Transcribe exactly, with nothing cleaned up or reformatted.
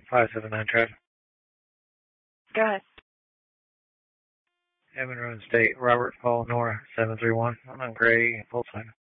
five seven nine traffic. Go ahead. Evan Road State, Robert Paul Nora, seven three one. I'm on Gray, full time.